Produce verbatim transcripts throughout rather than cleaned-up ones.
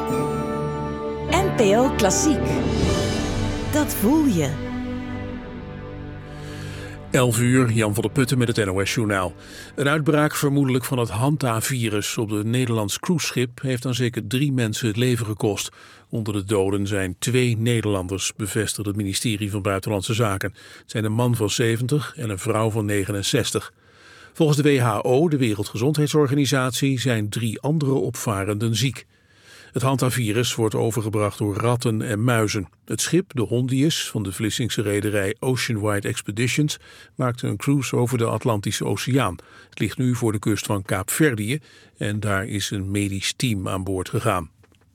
N P O Klassiek. Dat voel je. elf uur, Jan van der Putten met het N O S-journaal. Een uitbraak vermoedelijk van het Hanta-virus op de Nederlands cruiseschip heeft aan zeker drie mensen het leven gekost. Onder de doden zijn twee Nederlanders, bevestigt het ministerie van Buitenlandse Zaken. Het zijn een man van zeventig en een vrouw van negenenzestig. Volgens de W H O, de Wereldgezondheidsorganisatie, zijn drie andere opvarenden ziek. Het Hanta-virus wordt overgebracht door ratten en muizen. Het schip, de Hondius, van de Vlissingse rederij Oceanwide Expeditions, maakte een cruise over de Atlantische Oceaan. Het ligt nu voor de kust van Kaapverdië en daar is een medisch team aan boord gegaan.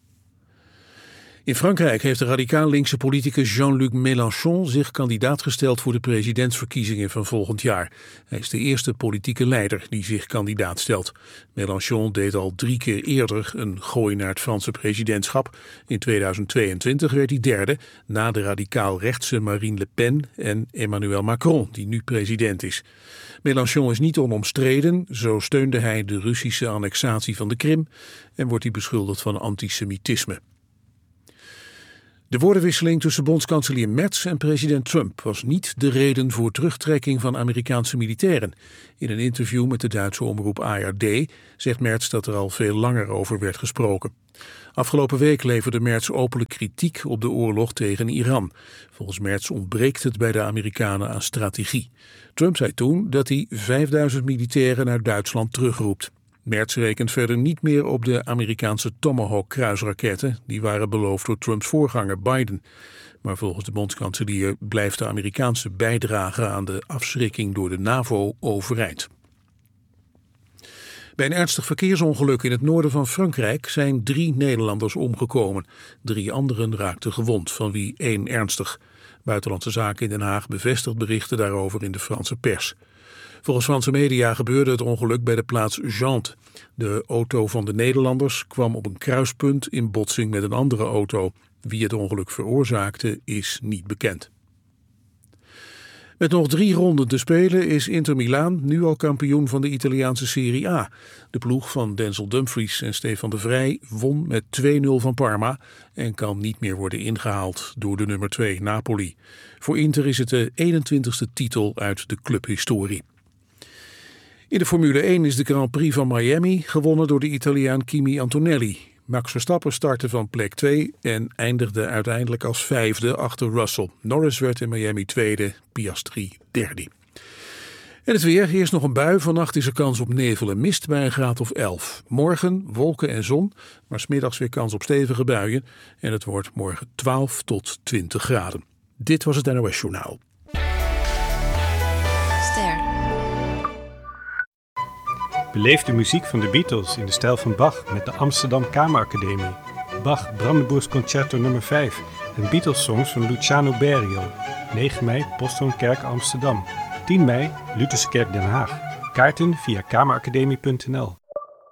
In Frankrijk heeft de radicaal linkse politicus Jean-Luc Mélenchon zich kandidaat gesteld voor de presidentsverkiezingen van volgend jaar. Hij is de eerste politieke leider die zich kandidaat stelt. Mélenchon deed al drie keer eerder een gooi naar het Franse presidentschap. In tweeduizend tweeëntwintig werd hij derde, na de radicaal rechtse Marine Le Pen en Emmanuel Macron, die nu president is. Mélenchon is niet onomstreden, zo steunde hij de Russische annexatie van de Krim en wordt hij beschuldigd van antisemitisme. De woordenwisseling tussen bondskanselier Merz en president Trump was niet de reden voor terugtrekking van Amerikaanse militairen. In een interview met de Duitse omroep A R D zegt Merz dat er al veel langer over werd gesproken. Afgelopen week leverde Merz openlijk kritiek op de oorlog tegen Iran. Volgens Merz ontbreekt het bij de Amerikanen aan strategie. Trump zei toen dat hij vijfduizend militairen naar Duitsland terugroept. Merz rekent verder niet meer op de Amerikaanse Tomahawk-kruisraketten. Die waren beloofd door Trumps voorganger Biden. Maar volgens de bondskanselier blijft de Amerikaanse bijdrage aan de afschrikking door de NAVO overeind. Bij een ernstig verkeersongeluk in het noorden van Frankrijk zijn drie Nederlanders omgekomen. Drie anderen raakten gewond, van wie één ernstig. Buitenlandse Zaken in Den Haag bevestigt berichten daarover in de Franse pers. Volgens Franse media gebeurde het ongeluk bij de plaats Jantes. De auto van de Nederlanders kwam op een kruispunt in botsing met een andere auto. Wie het ongeluk veroorzaakte is niet bekend. Met nog drie ronden te spelen is Inter Milaan nu al kampioen van de Italiaanse Serie A. De ploeg van Denzel Dumfries en Stefan de Vrij won met twee nul van Parma en kan niet meer worden ingehaald door de nummer twee Napoli. Voor Inter is het de eenentwintigste titel uit de clubhistorie. In de Formule één is de Grand Prix van Miami gewonnen door de Italiaan Kimi Antonelli. Max Verstappen startte van plek twee en eindigde uiteindelijk als vijfde achter Russell. Norris werd in Miami tweede, Piastri derde. En het weer, eerst nog een bui. Vannacht is er kans op nevel en mist bij een graad of elf. Morgen wolken en zon, maar 's middags weer kans op stevige buien. En het wordt morgen twaalf tot twintig graden. Dit was het N O S-journaal. Ster. Beleef de muziek van de Beatles in de stijl van Bach met de Amsterdam Kameracademie. Bach Brandenburgs Concerto nummer vijf en Beatles-songs van Luciano Berio. negen mei, Posthoonkerk Amsterdam. tien mei, Lutherse Kerk Den Haag. Kaarten via kameracademie punt n l.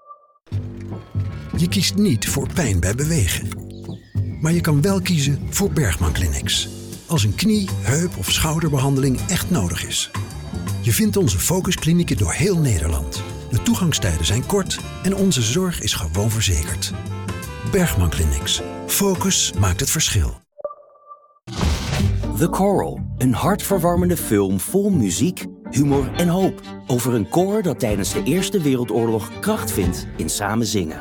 Je kiest niet voor pijn bij bewegen. Maar je kan wel kiezen voor Bergman Clinics. Als een knie, heup of schouderbehandeling echt nodig is. Je vindt onze focusklinieken door heel Nederland. De toegangstijden zijn kort en onze zorg is gewoon verzekerd. Bergman Clinics. Focus maakt het verschil. The Coral, een hartverwarmende film vol muziek, humor en hoop. Over een koor dat tijdens de Eerste Wereldoorlog kracht vindt in samen zingen.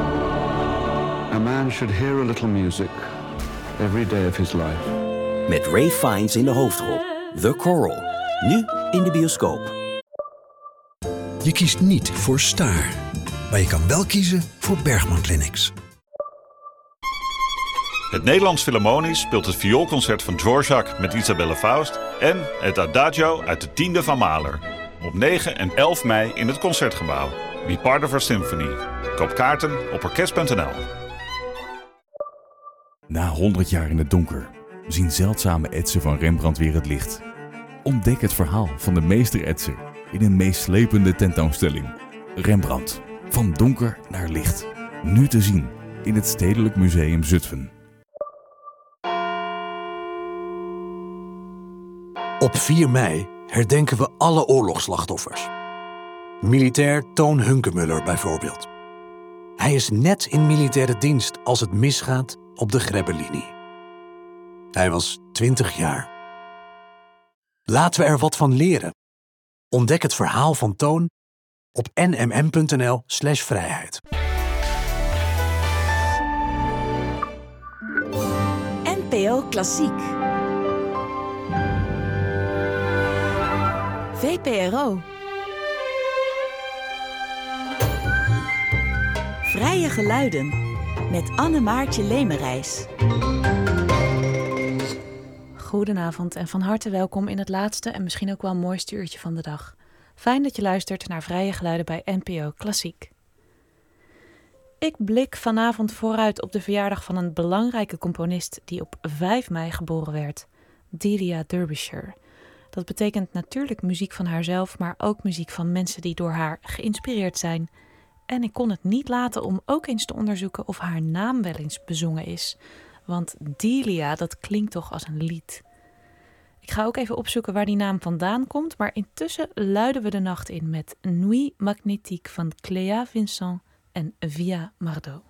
A man should hear a little music every day of his life. Met Ray Fiennes in de hoofdrol. The Coral, nu in de bioscoop. Je kiest niet voor Staar, maar je kan wel kiezen voor Bergman Clinics. Het Nederlands Philharmonisch speelt het vioolconcert van Dvorak met Isabelle Faust en het Adagio uit de tiende van Mahler. Op negen en elf mei in het Concertgebouw. Be part of our symphony. Koop kaarten op orkest punt n l. Na honderd jaar in het donker zien zeldzame etsen van Rembrandt weer het licht. Ontdek het verhaal van de meester-etser in een meeslepende tentoonstelling. Rembrandt, van donker naar licht. Nu te zien in het Stedelijk Museum Zutphen. Op vier mei herdenken we alle oorlogsslachtoffers. Militair Toon Hunkemuller bijvoorbeeld. Hij is net in militaire dienst als het misgaat op de Grebbelinie. Hij was twintig jaar. Laten we er wat van leren. Ontdek het verhaal van Toon op n m m punt n l slash vrijheid. N P O Klassiek. V P R O. Vrije geluiden met Anne-Maartje Lemerijs. Goedenavond en van harte welkom in het laatste en misschien ook wel mooiste uurtje van de dag. Fijn dat je luistert naar Vrije Geluiden bij N P O Klassiek. Ik blik vanavond vooruit op de verjaardag van een belangrijke componist die op vijf mei geboren werd, Delia Derbyshire. Dat betekent natuurlijk muziek van haarzelf, maar ook muziek van mensen die door haar geïnspireerd zijn. En ik kon het niet laten om ook eens te onderzoeken of haar naam wel eens bezongen is. Want Delia, dat klinkt toch als een lied. Ik ga ook even opzoeken waar die naam vandaan komt, maar intussen luiden we de nacht in met Nuit Magnétique van Cléa Vincent en Via Mardot.